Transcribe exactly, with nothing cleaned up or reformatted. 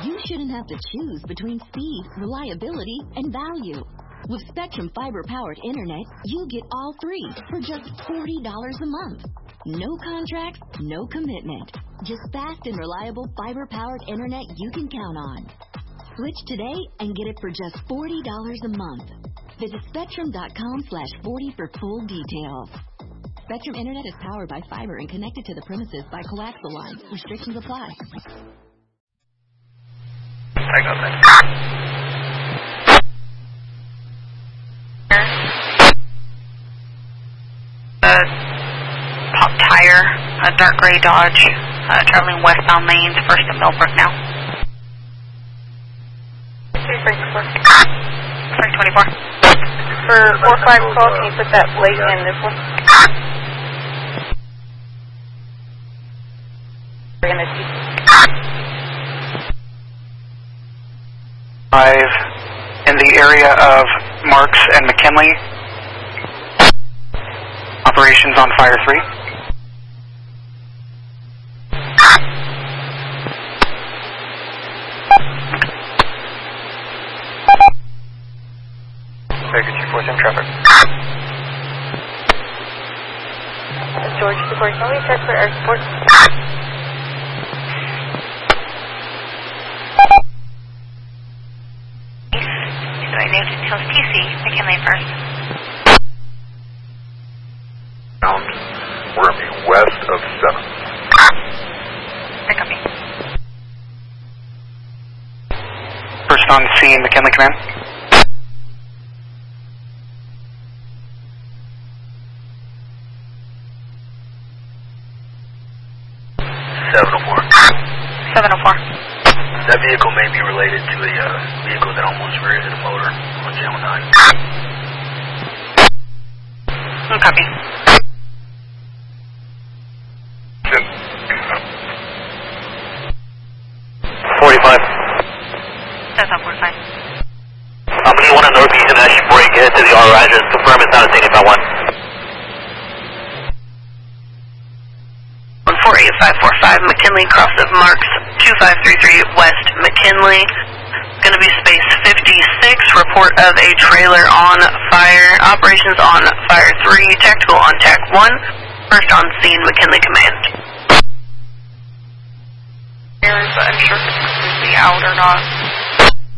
you shouldn't have to choose between speed, reliability, and value. With Spectrum fiber-powered internet, you get all three for just forty dollars a month. No contracts, no commitment. Just fast and reliable fiber-powered internet you can count on. Switch today and get it for just forty dollars a month. Visit spectrum.com slash 40 for full details. Spectrum Internet is powered by fiber and connected to the premises by coaxial lines. Restrictions apply. I got that. Uh, top tire, a dark gray Dodge, uh, traveling westbound lanes, first to Millbrook now. three twenty-four. three twenty-four. For four five call, can you put that late in this one? We're going to see. Five in the area of Marks and McKinley. Operations on Fire three. Vegas two four seven traffic. George two four seven, we check for air support. So I named it Hills T C, McKinley first. We're going to be west of seven. Pick up me. First on scene, McKinley Command. seven oh four. seven oh four. That vehicle may be related to a uh, vehicle that almost rear-ended a motor on Channel nine. Copy. forty-five. That's on forty-five. I'm going to want a northeast and actually break it to the R address. Confirm it's not a thing if I want. one four eight five four five, McKinley, cross of Marks, two five three three West McKinley. Going to be space fifty-six, report of a trailer on fire. Operations on Fire three, tactical on T A C one. First on scene, McKinley Command. Air is unsure if it's completely out or not.